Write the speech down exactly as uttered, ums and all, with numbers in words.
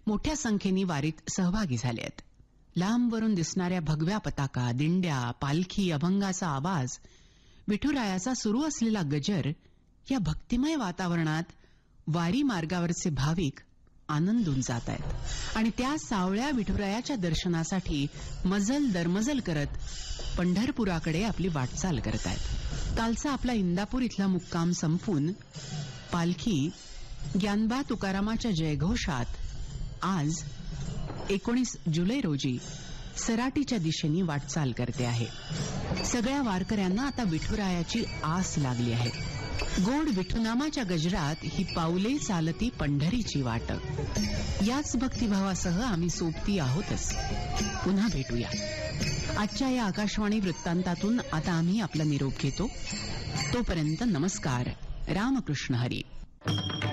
मोठ्या संख्येने वारीत सहभागी झाले आहेत. लांबवरून दिसणाऱ्या भगव्या पताका, दिंड्या, पालखी, अभंगाचा आवाज, विठुरायाचा सुरू असलेला गजर या भक्तिमय वातावरणात वारी मार्गावरचे भाविक आनंदून जात आहेत आणि त्या सावळ्या विठुरायाच्या दर्शनासाठी मजल दरमजल करत पंढरपुराकडे आपली वाटचाल करत आहेत. कालचा आपला इंदापूर इथला मुक्काम संपून पालखी ज्ञानबा तुकारामाच्या जयघोषात आज एकोणीस जुलै रोजी सराटीच्या दिशेने वाटचाल करते आहे. सगळ्या वारकऱ्यांना आता विठुरायाची आस लागली आहे. गोड विठुनामाच्या गजरात ही पाऊले चालती पंढरीची वाट. याच भक्तिभावासह आम्ही सोबती आहोतच. पुन्हा भेटूया. आजच्या या आकाशवाणी वृत्तांतातून आता आम्ही आपला निरोप घेतो. तोपर्यंत नमस्कार. रामकृष्ण हरी.